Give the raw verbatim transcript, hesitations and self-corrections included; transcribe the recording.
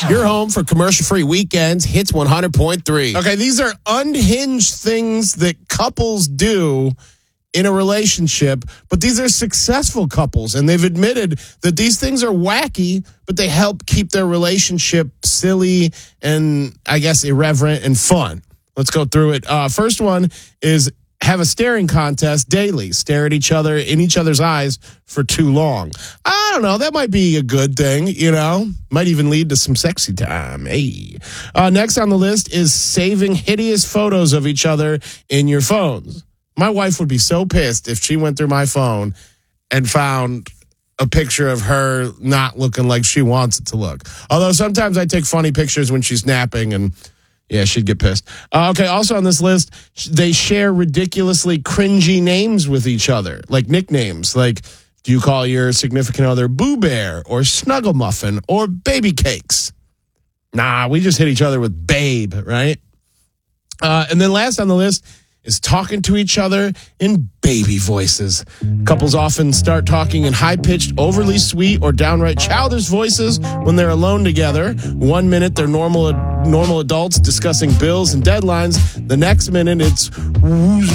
You're home for commercial-free weekends, Hits one hundred point three. Okay, these are unhinged things that couples do in a relationship, but these are successful couples, and they've admitted that these things are wacky, but they help keep their relationship silly and, I guess, irreverent and fun. Let's go through it. Uh, first one is have a staring contest daily. Stare at each other in each other's eyes for too long. I don't know. That might be a good thing, you know. Might even lead to some sexy time. Hey. Uh, next on the list is saving hideous photos of each other in your phones. My wife would be so pissed if she went through my phone and found a picture of her not looking like she wants it to look. Although sometimes I take funny pictures when she's napping, and yeah, she'd get pissed. Uh, okay, also on this list, they share ridiculously cringy names with each other, like nicknames. Like, do you call your significant other Boo Bear or Snuggle Muffin or Baby Cakes? Nah, we just hit each other with Babe, right? Uh, and then last on the list is talking to each other in baby voices. Couples often start talking in high-pitched, overly sweet, or downright childish voices when they're alone together. One minute, they're normal normal adults discussing bills and deadlines. The next minute, it's